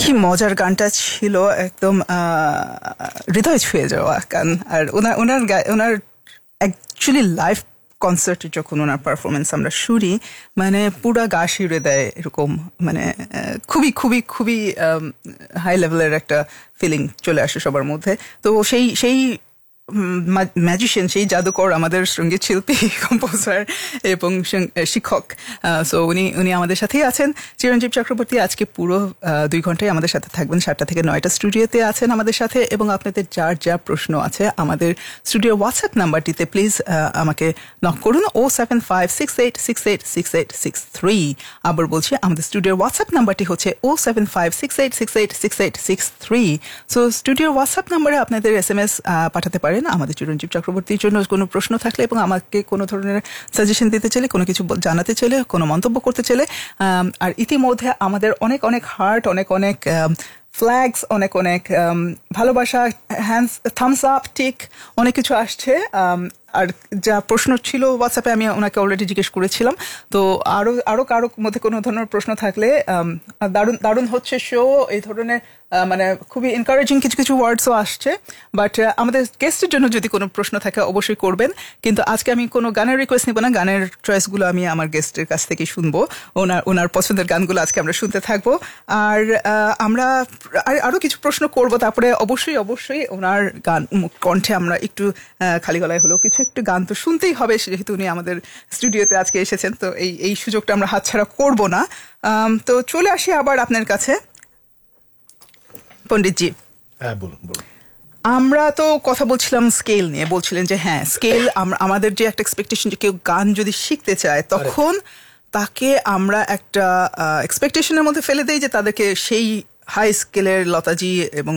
কি মজার গানটা ছিল, একদম হৃদয় ছুঁয়ে যাওয়া গান। আর ওনার অ্যাকচুয়ালি লাইভ কনসার্টে যখন ওনার পারফরমেন্স আমরা শুনি, মানে পুরা গা শিউরে দেয় এরকম, মানে খুবই খুবই খুবই হাই লেভেলের একটা ফিলিং চলে আসে সবার মধ্যে। তো সেই ম্যাজিশিয়ান, সেই জাদুকর আমাদের সঙ্গীত শিল্পী, কম্পোজার এবং শিক্ষক। সো উনি আমাদের সাথেই আছেন। চিরঞ্জীব চক্রবর্তী আজকে পুরো 2 ঘন্টায় আমাদের সাথে থাকবেন। 7টা থেকে 9টা স্টুডিওতে আছেন আমাদের সাথে, এবং আপনাদের যার যা প্রশ্ন আছে আমাদের স্টুডিও হোয়াটসঅ্যাপ নাম্বারটিতে প্লিজ আমাকে নক করুন, 07568686863। আবার বলছি, আমাদের স্টুডিওর হোয়াটসঅ্যাপ নাম্বারটি হচ্ছে 07568686863। সো স্টুডিওর হোয়াটসঅ্যাপ নাম্বারে আপনাদের SMS পাঠাতে পারেন আমাদের চিরঞ্জীব চক্রবর্তীর জন্য কোনো প্রশ্ন থাকলে, এবং আমাকে কোনো ধরনের সাজেশন দিতে চাইলে, কোনো কিছু জানাতে চাইলে, কোনো মন্তব্য করতে চাইলে। আর ইতিমধ্যে আমাদের অনেক অনেক হার্ট, অনেক অনেক ফ্ল্যাগস, অনেক অনেক ভালোবাসা, হ্যান্ডস, থামস আপ, টিক, অনেক কিছু আসছে। আর যা প্রশ্ন ছিল হোয়াটসঅ্যাপে আমি ওনাকে অলরেডি জিজ্ঞেস করেছিলাম। তো আরো কারো মধ্যে কোনো ধরনের প্রশ্ন থাকলে, দারুণ হচ্ছে শো, এই ধরনের মানে খুবই এনকারেজিং কিছু কিছু ওয়ার্ডসও আসছে। বাট আমাদের গেস্টের জন্য যদি কোনো প্রশ্ন থাকে অবশ্যই করবেন, কিন্তু আজকে আমি কোনো গানের রিকোয়েস্ট নিব না। গানের চয়েসগুলো আমি আমার গেস্টের কাছ থেকে শুনবো, ওনার পছন্দের গানগুলো আজকে আমরা শুনতে থাকবো। আর আমরা আরো কিছু প্রশ্ন করব, তারপরে অবশ্যই ওনার গান কণ্ঠে আমরা একটু খালি গলায় হলেও কিছু একটু গান তো শুনতেই হবে, যেহেতু উনি আমাদের স্টুডিওতে আজকে এসেছেন। তো এই সুযোগটা আমরা হাতছাড়া করব না। তো চলে আসি আবার আপনার কাছে পণ্ডিতজি। হ্যাঁ, বলুন। আমরা তো কথা বলছিলাম স্কেল নিয়ে, বলছিলেন যে হ্যাঁ স্কেল, আমাদের যে একটা এক্সপেকটেশন যে কেউ গান যদি শিখতে চায় তখন তাকে আমরা একটা এক্সপেকটেশনের মধ্যে ফেলে দেই যে তাদেরকে সেই হাই স্কেলের লতাজি এবং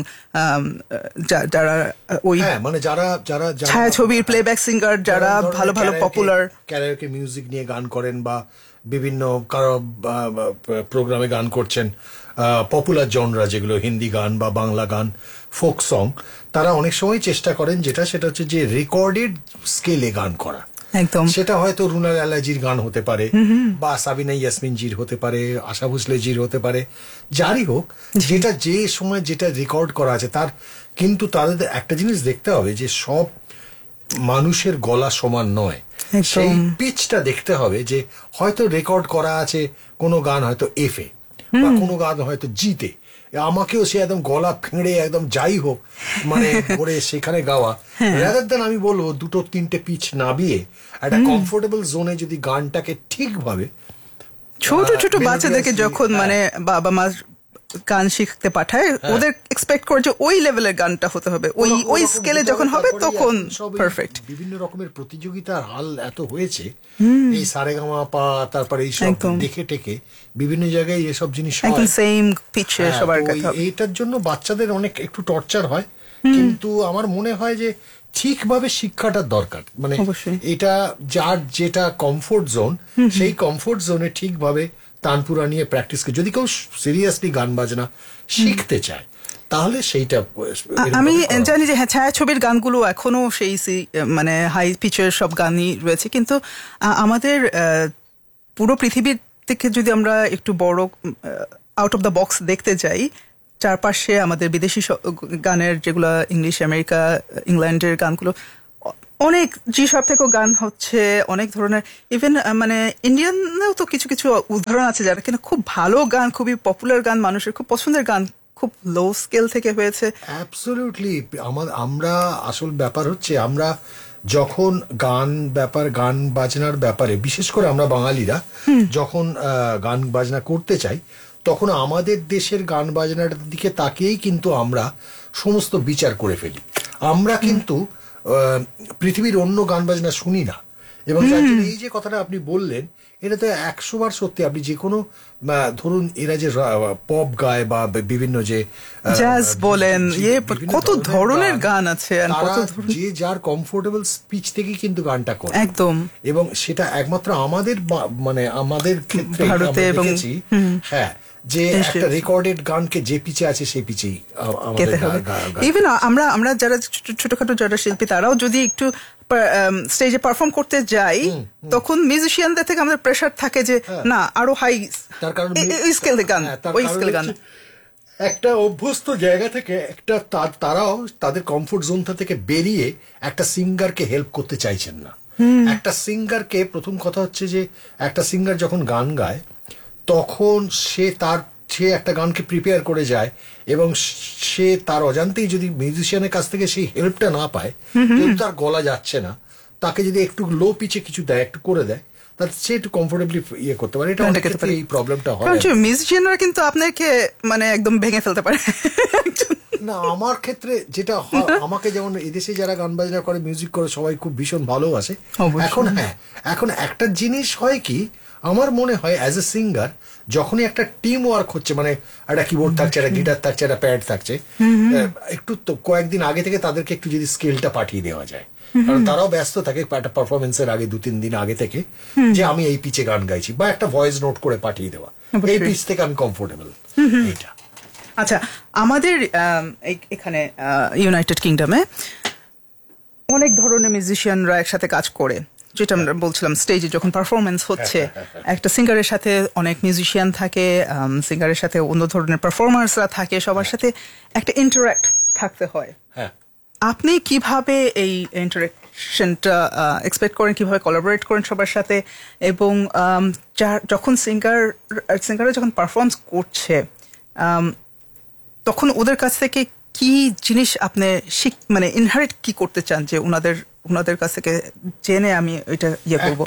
যারা ওই মানে যারা ছায়াছবির প্লেব্যাক সিঙ্গার, যারা ভালো ভালো পপুলার ক্যারাওকে মিউজিক নিয়ে গান করেন, বা বিভিন্ন কারো প্রোগ্রামে গান করছেন, পপুলার জনরা যেগুলো হিন্দি গান বা বাংলা গান, ফোক সং, তারা অনেক সময় চেষ্টা করেন সেটা হচ্ছে যে রেকর্ডেড স্কেলে গান করা। একদম, সেটা হয়তো রুনাল আলাজির গান হতে পারে, বা সাবিনা ইয়াসমিন জির হতে পারে, আশা ভোসলে জির হতে পারে, যারই হোক, যেটা যে সময় যেটা রেকর্ড করা আছে তার। কিন্তু তাদের একটা জিনিস দেখতে হবে যে সব মানুষের গলা সমান নয়, সেই পিচটা দেখতে হবে। যে হয়তো রেকর্ড করা আছে কোনো গান হয়তো এফে, বা কোনো গান হয়তো জিতে, আমাকেও সে একদম গলা ফেঁড়ে একদম যাই হোক মানে করে সেখানে গাওয়া, রাদার দেন আমি বলবো 2-3টে পিচ নামিয়ে একটা কমফোর্টেবল জোনে যদি গানটাকে ঠিকভাবে। ছোট ছোট বাচ্চাদেরকে যখন মানে বাবা মা গান শিখতে পাঠায়, ওদের এক্সপেক্ট করে যে ওই লেভেলের গানটা হতে হবে, ওই স্কেলে যখন হবে তখন পারফেক্ট। বিভিন্ন রকমের প্রতিযোগিতার হাল এত হয়েছে, এই সারেগামা পা, তারপরে এই সব দেখে টেকে বিভিন্ন জায়গায় এসব জিনিস হয়, সেম পিচে সবার কথা। এইটার জন্য বাচ্চাদের অনেক একটু টর্চার হয়, কিন্তু আমার মনে হয় যে ঠিকভাবে শিক্ষাটার দরকার। মানে এটা যার যেটা কমফোর্ট জোন, সেই কমফোর্ট জোনে ঠিকভাবে তানপুরা নিয়ে প্র্যাকটিস করে যদি কেউ সিরিয়াসলি গান বাজনা শিখতে চায়, তাহলে সেইটা আমি জানি যে হ্যাঁ ছায়াছবির গানগুলো এখনো সেই মানে হাই পিচের সব গানই রয়েছে, কিন্তু আমাদের পুরো পৃথিবীর থেকে যদি আমরা একটু বড় আউট অফ দ্য বক্স দেখতে যাই, চারপাশে আমাদের বিদেশি গানের যেগুলো ইংলিশ, আমেরিকা, ইংল্যান্ডের গানগুলো অনেক, জি সব থেকেও গান হচ্ছে অনেক ধরনের। ইভেন মানে ইন্ডিয়ানেও তো কিছু কিছু উদাহরণ আছে যারা কিনা খুব ভালো গান, খুবই পপুলার গান, মানুষের খুব পছন্দের গান, খুব লো স্কেল থেকে হয়েছে। অ্যাবসলিউটলি। আমরা আসল ব্যাপার হচ্ছে আমরা যখন গান বাজনার ব্যাপারে, বিশেষ করে আমরা বাঙালিরা যখন গান বাজনা করতে চাই, তখন আমাদের দেশের গান বাজনার দিকে তাকিয়েই কিন্তু আমরা সমস্ত বিচার করে ফেলি। আমরা কিন্তু পৃথিবীর অন্য গান বাজনা শুনি না। এবং এই যে কথাটা আপনি বললেন, এটা তো 100বার সত্যি। আপনি যে কোনো ধরুন এরা যে পপ গায় বা বিভিন্ন যে জাজ বলেন, কত ধরনের গান আছে, যে যার কমফোর্টেবল স্পিচ থেকে কিন্তু গানটা করে একদম। এবং সেটা একমাত্র আমাদের মানে আমাদের ক্ষেত্রে দেখেছি, হ্যাঁ, যে একটা রেকর্ডেড গানকে যে পিচে আছে সেই পিচেই ইভেন আমরা যারা ছোটখাটো যারা শিল্পী, তারাও যদি একটু স্টেজে পারফর্ম করতে যাই, তখন মিউজিশিয়ানদের থেকে আমাদের প্রেশার থাকে যে না আরো হাই স্কেলের গান, ওই স্কেলের গান। একটা অভ্যস্ত জায়গা থেকে একটা তারাও তাদের কমফোর্ট জোন থেকে বেরিয়ে একটা সিঙ্গারকে হেল্প করতে চাইছেন না। একটা সিঙ্গারকে প্রথম কথা হচ্ছে যে একটা সিঙ্গার যখন গান গায় তখন সে একটা গানকে প্রিপেয়ার করে যায় এবং সে তার অজান্তেই যদি মিউজিশিয়ানের কাছ থেকে সেই হেল্পটা না পায়, যদি তার গলা যাচ্ছে না, তাকে যদি একটু লো পিচে কিছু দেয়, একটু করে দেয়, তাহলে সে একটু কমফোর্টেবলি ইয়ে করতে পারে। এটা অনেক ক্ষেত্রে এই প্রবলেমটা হয়। মিউজিশিয়ানরা কিন্তু আপনাকে মানে একদম ভেঙে ফেলতে পারে। না, আমার ক্ষেত্রে যেটা হয়, আমাকে যেমন এদেশে যারা গান বাজনা করে, মিউজিক করে, সবাই খুব ভীষণ ভালোবাসে। এখন একটা জিনিস হয় কি, আমার মনে হয় অ্যাজ এ সিঙ্গার যখনই একটা টিম ওয়ার্ক হচ্ছে, মানে একটা কিবোর্ড থাকছে, একটা গিটার থাকছে, একটা প্যাড থাকছে, একটু তো কয়েকদিন আগে থেকে তাদেরকে একটু যদি স্কেলটা পাঠিয়ে দেওয়া যায়, কারণ তারাও ব্যস্ত থাকে একটা পারফরমেন্সের আগে 2-3 দিন আগে থেকে, যে আমি এই পিচে গান গাইছি, বা একটা ভয়েস নোট করে পাঠিয়ে দেওয়া, এই পিচ থেকে আমি কমফোর্টেবল। এইটা আচ্ছা, আমাদের এখানে ইউনাইটেড কিংডমে অনেক ধরনের মিউজিশিয়ানরা একসাথে কাজ করে, যেটা আমরা বলছিলাম স্টেজে যখন পারফরমেন্স হচ্ছে, একটা সিঙ্গারের সাথে অনেক মিউজিশিয়ান থাকে, সিঙ্গারের সাথে অন্য ধরনের পারফর্মার্সরা থাকে, সবার সাথে একটা ইন্টারাক্ট থাকতে হয়। আপনি কিভাবে এই ইন্টারাকশনটা এক্সপেক্ট করেন, কিভাবে কোলাবোরেট করেন সবার সাথে, এবং যখন সিঙ্গার যখন পারফর্ম করছে তখন ওদের কাছ থেকে কি জিনিস আপনি মানে ইনহারিট কি করতে চান, যে ওনাদের কাছ থেকে জেনে আমি ওইটা ইয়ে করবো?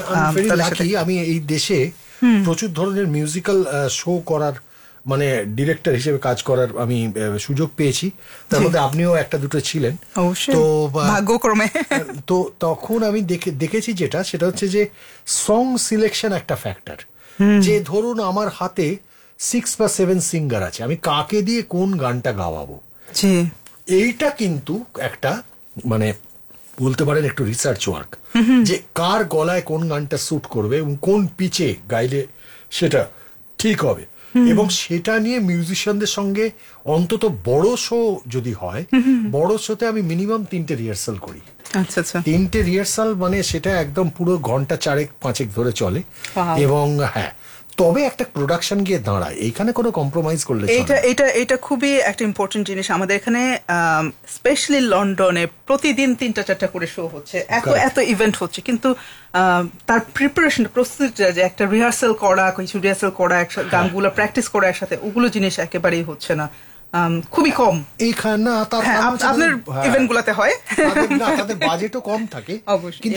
আমি এই দেশে প্রচুর ধরনের মিউজিক্যাল শো করার, মানে ডিরেক্টর হিসেবে কাজ করার আমি সুযোগ পেয়েছি, তার মধ্যে আপনিও একটা দুটো ছিলেন। তো ভাগ্যক্রমে তো তখন আমি দেখেছি সেটা হচ্ছে যে সং সিলেকশন একটা ফ্যাক্টর। যে ধরুন আমার হাতে 6 বা 7 সিঙ্গার আছে, আমি কাকে দিয়ে কোন গানটা গাওয়াবো, এইটা কিন্তু একটা মানে বলতে পারেন একটু রিসার্চ ওয়ার্ক, যে কার গলায় কোন গানটা স্যুট করবে এবং কোন পিচে গাইলে সেটা ঠিক হবে। এবং সেটা নিয়ে মিউজিশিয়ানদের সঙ্গে অন্তত বড় শো যদি হয়, বড় শোতে আমি মিনিমাম 3টে রিহার্সাল করি। আচ্ছা আচ্ছা, 3টে রিহার্সাল মানে সেটা একদম পুরো ঘন্টা 4-5 ধরে চলে। এবং তবে একটা প্রোডাকশন গিয়ে দাঁড়ায়, এইখানে কোনো কম্প্রোমাইজ করলে এটা খুবই একটা ইম্পর্টেন্ট জিনিস। আমাদের এখানে স্পেশালি লন্ডনে প্রতিদিন 3-4টা করে শো হচ্ছে, এত ইভেন্ট হচ্ছে, কিন্তু তার প্রিপারেশন, প্রস্তুতিটা, যে একটা রিহার্সাল করা, কিছু রিহার্সাল করা, গানগুলো প্র্যাকটিস করা একসাথে, ওগুলো জিনিস একেবারেই হচ্ছে না, খুবই কম এইখানে। আপনার ইভেন্ট গুলাতে হয়, তাদের বাজেটও কম থাকে, কিন্তু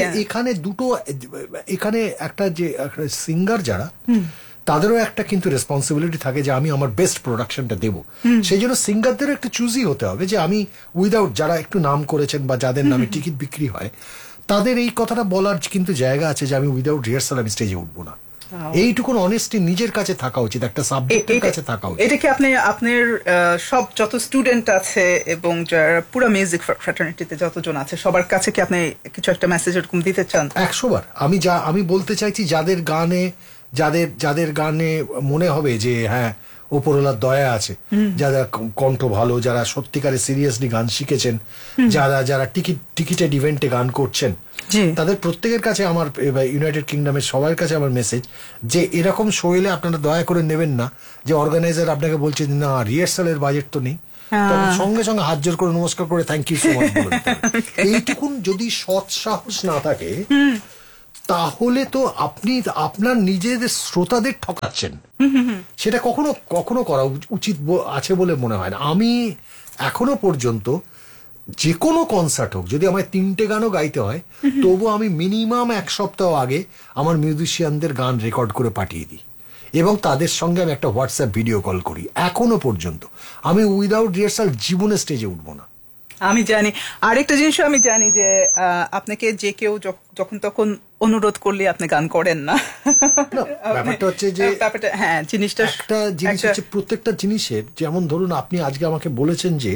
এখানে একটা যে সিঙ্গার যারা, তাদেরও একটা কিন্তু রেসপন্সিবিলিটি থাকে যে আমি আমার বেস্ট প্রোডাকশনটা দেবো। সেই জন্য সিঙ্গারদেরও একটু চুজি হতে হবে, যে আমি উইদাউট, যারা একটু নাম করেছেন বা যাদের নামে টিকিট বিক্রি হয়, তাদের এই কথাটা বলার কিন্তু জায়গা আছে যে আমি উইদাউট রিহার্সাল আমি স্টেজে উঠবো না। এইটুকুন অনেস্টি নিজের কাছে থাকা উচিত, একটা সাবজেক্টের কাছে থাকা উচিত। এটা কি আপনার সব যত স্টুডেন্ট আছে এবং যারা পুরো মিউজিক ফ্র্যাটার্নিটিতে যতজন আছে, সবার কাছে কি আপনি কিছু একটা মেসেজ এরকম দিতে চান? 100 বার আমি বলতে চাইছি, যাদের গানে মনে হবে যে হ্যাঁ ওপরওয়ালার দয়া আছে, যারা কণ্ঠ ভালো, যারা সত্যিকারে সিরিয়াসলি গান শিখেছেন, যারা টিকিটেড ইভেন্টে গান করছেন, তাদের প্রত্যেকের কাছে আমার, ইউনাইটেড কিংডমের সবার কাছে আমার মেসেজ, যে এরকম শো এলে আপনারা দয়া করে নেবেন না যে অর্গানাইজার আপনাকে বলছে না রিহার্সালের বাজেট তো নেই, তখন সঙ্গে সঙ্গে হাত জোর করে নমস্কার করে থ্যাংক ইউ সো মাচ বলে এইটুকুন যদি সৎ সাহস না থাকে, তাহলে তো আপনি আপনার নিজেদের শ্রোতাদের ঠকাচ্ছেন। সেটা কখনো করা উচিত আছে বলে মনে হয় না। আমি এখনো পর্যন্ত যে কোনো কনসার্ট হোক, যদি আমায় 3টে গানও গাইতে হয়, তবু আমি মিনিমাম 1 সপ্তাহ আগে আমার মিউজিশিয়ানদের গান রেকর্ড করে পাঠিয়ে দিই, এবং তাদের সঙ্গে আমি একটা হোয়াটসঅ্যাপ ভিডিও কল করি। এখনো পর্যন্ত আমি উইদাউট রিহার্সাল জীবনে স্টেজে উঠবো না। আমি জানি, আরেকটা জিনিস আমি জানি, যে আপনাকে যে কেউ যখন তখন অনুরোধ করলে আপনি গান করেন না। ব্যাপারটা হচ্ছে যে জিনিসটা একটা জিনিস হচ্ছে, প্রত্যেকটা জিনিসের, যেমন ধরুন আপনি আজকে আমাকে বলেছেন যে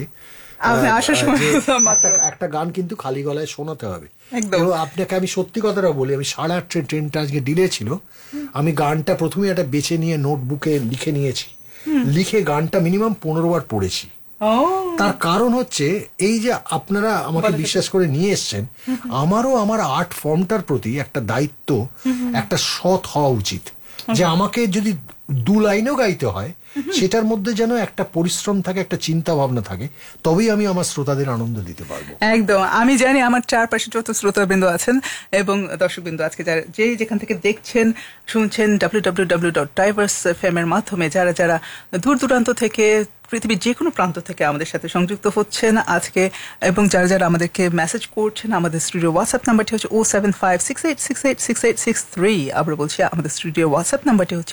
একটা গান কিন্তু খালি গলায় শোনাতে হবে। আপনাকে আমি সত্যি কথাটা বলি, আমি 8:30 ট্রেনটা আজকে ডিলে ছিল, আমি গানটা প্রথমে একটা বেছে নিয়ে নোটবুকে লিখে নিয়েছি, লিখে গানটা মিনিমাম 15 বার পড়েছি। তার কারণ হচ্ছে এই যে আপনারা আমাকে বিশ্বাস করে নিয়ে এসছেন, আমারও আমার আর্ট ফর্মটার প্রতি একটা দায়িত্ব, একটা সৎ হওয়া উচিত, যে আমাকে যদি দু লাইনও গাইতে হয়, সেটার মধ্যে যেন একটা পরিশ্রম থাকে, একটা চিন্তা ভাবনা থাকে, তবেই আমি আমার শ্রোতাদের আনন্দ দিতে পারবো। একদম, আমি জানি আমার চারপাশে যত শ্রোতাবৃন্দ আছেন এবং দর্শকবৃন্দ আজকে যারা যে যেখান থেকে দেখছেন শুনছেন www.diversefm এর মাধ্যমে যারা যারা দূর দূরান্ত থেকে পৃথিবীর যে কোনো প্রান্ত থেকে আমাদের সাথে সংযুক্ত হচ্ছেন আজকে, এবং যারা যারা আমাদেরকে মেসেজ করছেন, আমাদের স্টুডিও হোয়াটসঅ্যাপ নাম্বারটি হচ্ছে 07568686863। আবার বলছি, আমাদের স্টুডিও হোয়াটসঅ্যাপ নাম্বারটি হচ্ছে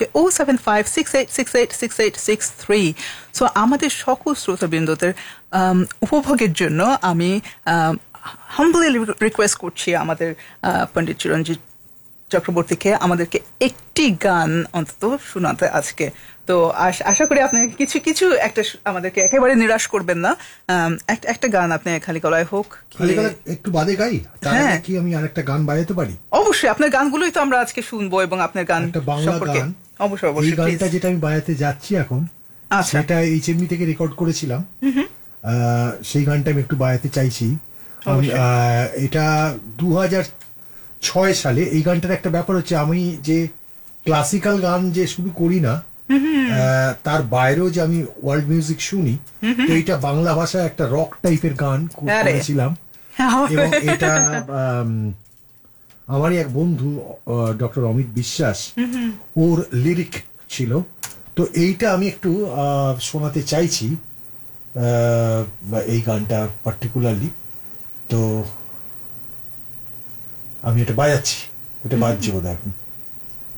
07568686863। সো আমাদের সকল শ্রোতাবৃন্দদের উপভোগের জন্য আমি হাম্বলি রিকোয়েস্ট করছি আমাদের পণ্ডিত চিরঞ্জিত চক্রবর্তীকে আমাদেরকে একটি গান অন্তত শোনাতে আজকে। তো আশা করি আপনি কিছু কিছু একটা আমাদেরকে একেবারে নিরাশ করবেন না। একটা গান আপনি খালি গলায় হোক, একটু বাদে গাই, কি আমি আরেকটা গান বাজাতে পারি? অবশ্যই, আপনার গানগুলোই তো আমরা আজকে শুনবো এবং আপনার গান একটা বাংলা গান। অবশ্যই অবশ্যই। এই গানটা যেটা আমি বাজাতে যাচ্ছি এখন, সেটা HMV থেকে রেকর্ড করেছিলাম। সেই গানটা আমি একটু বাজাতে চাইছি। এটা 2006 সালে। এই গানটার একটা ব্যাপার হচ্ছে, আমি যে ক্লাসিক্যাল গান যে শুধু করি না, তার বাইরেও যে আমি ওয়ার্ল্ড মিউজিক শুনি, তো এটা বাংলা ভাষায় একটা রক টাইপের গান করেছিলাম। এবং এটা আমারই এক বন্ধু ডক্টর অমিত বিশ্বাস, ওর লিরিক ছিল। তো এইটা আমি একটু শোনাতে চাইছি, এই গানটা পার্টিকুলারলি। তো আমি এটা বাজাচ্ছি, এটা বাজছে বোধ এখন,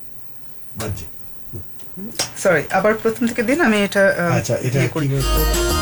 বাজছে। সরি, আবার প্রথম থেকে দিন, আমি এটা আচ্ছা, এটা